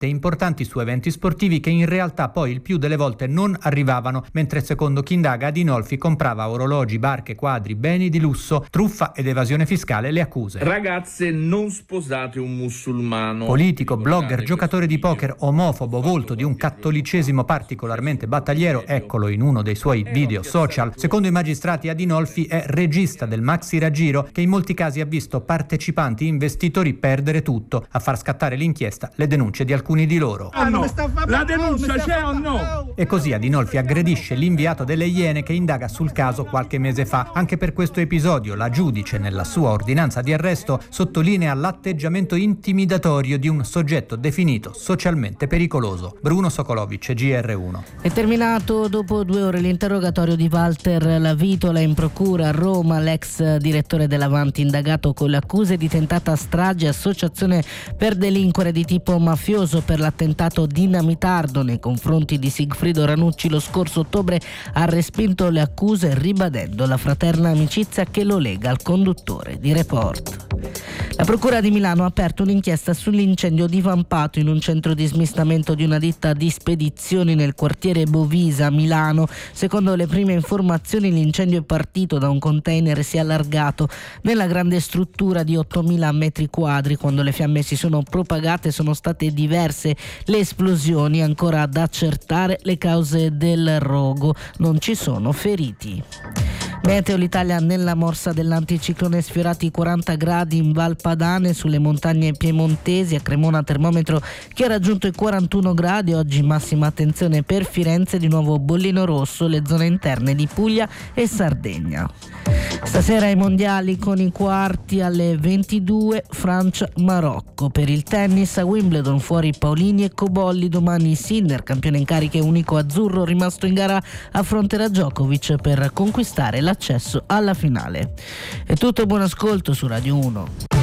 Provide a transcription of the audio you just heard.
importanti su eventi sportivi che in realtà poi il più delle volte non arrivavano, mentre secondo chi indaga Adinolfi comprava orologi, barche, quadri, beni di lusso, truffa ed evasione fiscale le accuse. Ragazze, non sposate un musulmano. Politico, blogger, giocatore di poker, omofobo, volto di un cattolicesimo particolarmente battagliero, eccolo in uno dei suoi video social. Secondo i magistrati Adinolfi è regista del maxi raggiro che in molti casi ha visto partecipanti investitori perdere tutto. A far scattare l'inchiesta le denunce di alcuni di loro. La denuncia c'è o no? E così Adinolfi aggredisce l'inviato delle Iene che indaga sul caso qualche mese fa. Anche per questo episodio la giudice nella sua ordinanza di arresto sottolinea l'atteggiamento intimidatorio di un soggetto definito socialmente pericoloso. Bruno Sokolovic, GR1. È terminato dopo 2 ore l'interrogatorio di Walter Lavitola in procura a Roma, l'ex direttore dell'Avanti indagato con le accuse di tentata strage e associazione per delinquere di tipo mafioso per l'attentato dinamitardo nei confronti di Sigfrido Ranucci lo scorso ottobre, ha respinto le accuse ribadendo la fraterna amicizia che lo lega al conduttore di Report. La Procura di Milano ha aperto un'inchiesta sull'incendio divampato in un centro di smistamento di una ditta di spedizioni nel quartiere Bovisa a Milano. Secondo le prime informazioni l'incendio è partito da un container e si è allargato nella grande struttura di 8.000 metri quadri. Quando le fiamme si sono propagate sono state diverse le esplosioni, ancora da accertare le cause del rogo, non ci sono feriti. Meteo, l'Italia nella morsa dell'anticiclone, sfiorati i 40 gradi in Val Padane, sulle montagne piemontesi, a Cremona termometro che ha raggiunto i 41 gradi, oggi massima attenzione per Firenze, di nuovo bollino rosso le zone interne di Puglia e Sardegna. Stasera ai mondiali con i quarti alle 22 Francia-Marocco. Per il tennis a Wimbledon fuori Paolini e Cobolli, domani Sinner, campione in carica e unico azzurro rimasto in gara, affronterà Djokovic per conquistare l'accesso alla finale. È tutto, buon ascolto su Radio 1.